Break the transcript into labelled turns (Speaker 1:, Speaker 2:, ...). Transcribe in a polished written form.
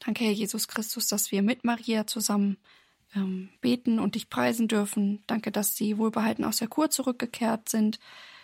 Speaker 1: Danke, Herr Jesus Christus, dass wir mit Maria zusammen beten und dich preisen dürfen. Danke, dass sie wohlbehalten aus der Kur zurückgekehrt sind.